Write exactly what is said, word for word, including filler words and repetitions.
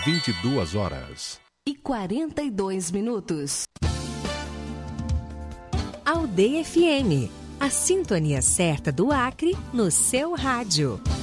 vinte e duas horas e quarenta e dois minutos. Aldeia F M, a sintonia certa do Acre no seu rádio.